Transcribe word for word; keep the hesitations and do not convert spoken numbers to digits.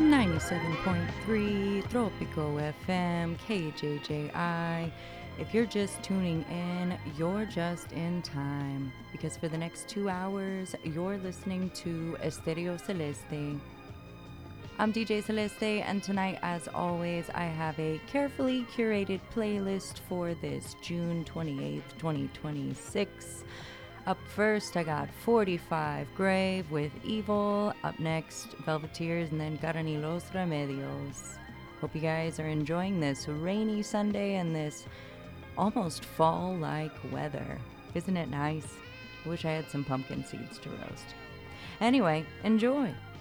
ninety-seven point three Tropico F M, K J J I. If you're just tuning in, you're just in time. Because for the next two hours, you're listening to Estereo Celeste. I'm D J Celeste, and tonight, as always, I have a carefully curated playlist for this June twenty-eighth, twenty twenty-six. Up first, I got forty-five Grave with Evil. Up next, Velveteers, and then Carani Los Remedios. Hope you guys are enjoying this rainy Sunday and this almost fall-like weather. Isn't it nice? I wish I had some pumpkin seeds to roast. Anyway, enjoy.